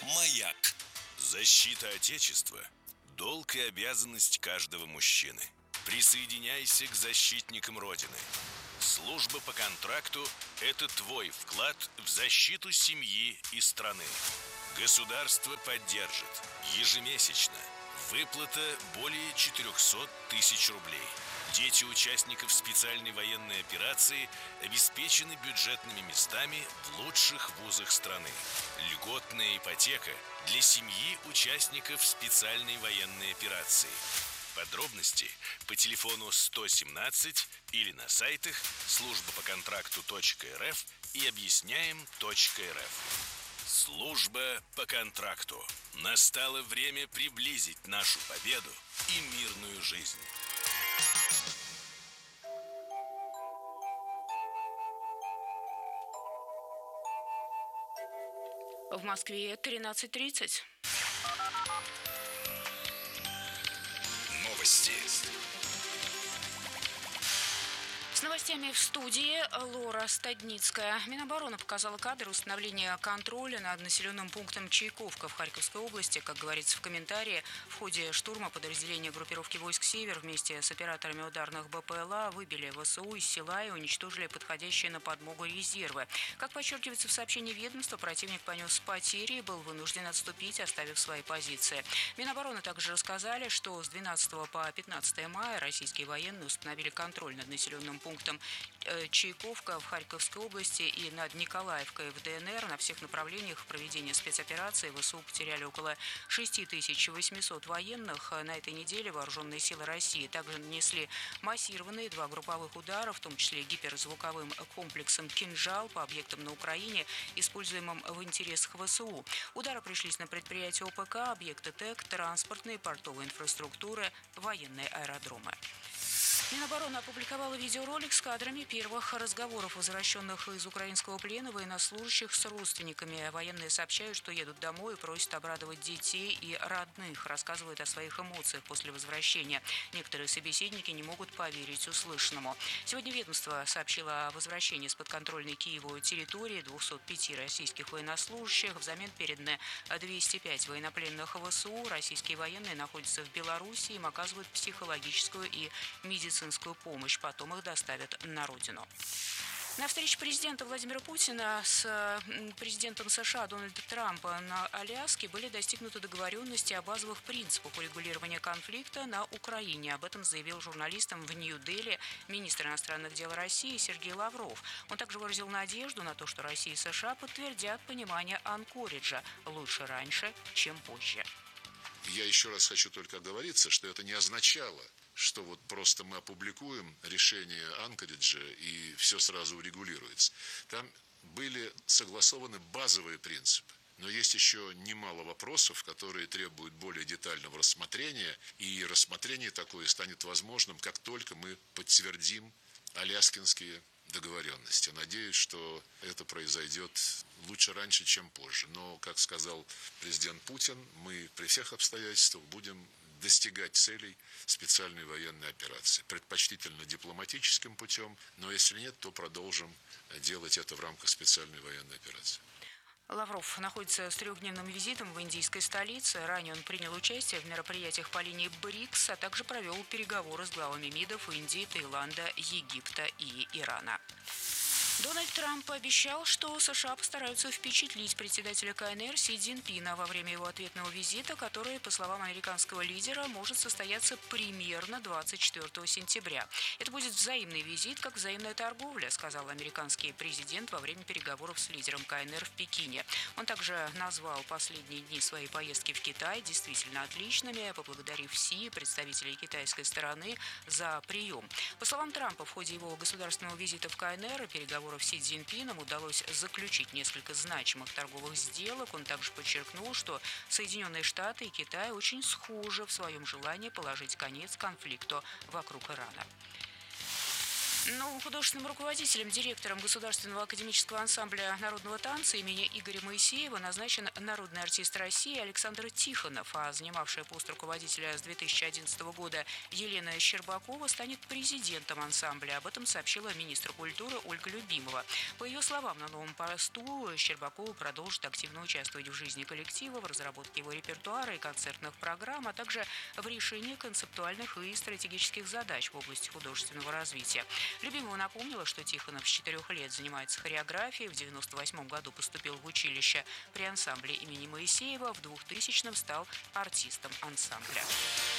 Маяк. Защита Отечества – долг и обязанность каждого мужчины. Присоединяйся к защитникам Родины. Служба по контракту – это твой вклад в защиту семьи и страны. Государство поддержит. Ежемесячно. Выплата более 400 тысяч рублей. Дети участников специальной военной операции обеспечены бюджетными местами в лучших вузах страны. Льготная ипотека для семьи участников специальной военной операции. Подробности по телефону 117 или на сайтах службапоконтракту.рф и объясняем.рф. Служба по контракту. Настало время приблизить нашу победу и мирную жизнь. В Москве 13:30. Новости. С новостями в студии Лора Стадницкая. Минобороны показала кадры установления контроля над населенным пунктом Чайковка в Харьковской области. Как говорится в комментарии, в ходе штурма подразделения группировки войск «Север» вместе с операторами ударных БПЛА выбили ВСУ из села и уничтожили подходящие на подмогу резервы. Как подчеркивается в сообщении ведомства, противник понес потери и был вынужден отступить, оставив свои позиции. Минобороны также рассказали, что с 12 по 15 мая российские военные установили контроль над населенным пунктом Чайковка в Харьковской области и над Николаевкой в ДНР. На всех направлениях проведения спецоперации ВСУ потеряли около 6800 военных. На этой неделе вооруженные силы России также нанесли массированные 2 групповых удара, в том числе гиперзвуковым комплексом «Кинжал» по объектам на Украине, используемым в интересах ВСУ. Удары пришлись на предприятия ОПК, объекты ТЭК, транспортные, портовые инфраструктуры, военные аэродромы. Минобороны опубликовала видеоролик с кадрами первых разговоров возвращенных из украинского плена военнослужащих с родственниками. Военные сообщают, что едут домой и просят обрадовать детей и родных. Рассказывают о своих эмоциях после возвращения. Некоторые собеседники не могут поверить услышанному. Сегодня ведомство сообщило о возвращении с подконтрольной Киеву территории 205 российских военнослужащих. Взамен переданы 205 военнопленных ВСУ. Российские военные находятся в Беларуси, им оказывают психологическую и медицинскую помощь. Потом их доставят на родину. На встрече президента Владимира Путина с президентом США Дональдом Трампом на Аляске были достигнуты договоренности о базовых принципах урегулирования конфликта на Украине. Об этом заявил журналистам в Нью-Дели министр иностранных дел России Сергей Лавров. Он также выразил надежду на то, что Россия и США подтвердят понимание Анкориджа «лучше раньше, чем позже». Я еще раз хочу только оговориться, что это не означало, что вот просто мы опубликуем решение Анкориджа и все сразу урегулируется. Там были согласованы базовые принципы. Но есть еще немало вопросов, которые требуют более детального рассмотрения. И рассмотрение такое станет возможным, как только мы подтвердим аляскинские договоренности. Надеюсь, что это произойдет лучше раньше, чем позже. Но, как сказал президент Путин, мы при всех обстоятельствах будем достигать целей специальной военной операции. Предпочтительно дипломатическим путем, но если нет, то продолжим делать это в рамках специальной военной операции. Лавров находится с 3-дневным визитом в индийской столице. Ранее он принял участие в мероприятиях по линии БРИКС, а также провел переговоры с главами МИДов Индии, Таиланда, Египта и Ирана. Дональд Трамп пообещал, что США постараются впечатлить председателя КНР Си Цзиньпина во время его ответного визита, который, по словам американского лидера, может состояться примерно 24 сентября. Это будет взаимный визит, как взаимная торговля, сказал американский президент во время переговоров с лидером КНР в Пекине. Он также назвал последние дни своей поездки в Китай действительно отличными, поблагодарив Си, представителей китайской стороны, за прием. По словам Трампа, в ходе его государственного визита в КНР и переговоров с Си Цзиньпином удалось заключить несколько значимых торговых сделок. Он также подчеркнул, что Соединенные Штаты и Китай очень схожи в своем желании положить конец конфликту вокруг Ирана. Новым художественным руководителем, директором Государственного академического ансамбля народного танца имени Игоря Моисеева назначен народный артист России Александр Тихонов, а занимавшая пост руководителя с 2011 года Елена Щербакова станет президентом ансамбля. Об этом сообщила министр культуры Ольга Любимова. По ее словам, на новом посту Щербакова продолжит активно участвовать в жизни коллектива, в разработке его репертуара и концертных программ, а также в решении концептуальных и стратегических задач в области художественного развития. Любимова напомнила, что Тихонов с 4 лет занимается хореографией, в 1998 году поступил в училище при ансамбле имени Моисеева, в 2000-м стал артистом ансамбля.